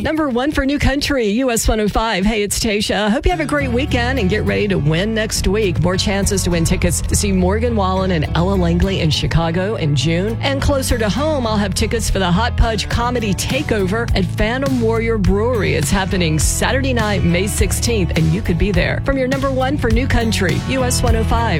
Number one for New Country, US 105. Hey, it's Tasha. Hope you have a great weekend and get ready to win next week. More chances to win tickets to see Morgan Wallen and Ella Langley in Chicago in June. And closer to home, I'll have tickets for the Hot Pudge Comedy Takeover at Phantom Warrior Brewery. It's happening Saturday night, May 16th, and you could be there. From your number one for New Country, US 105.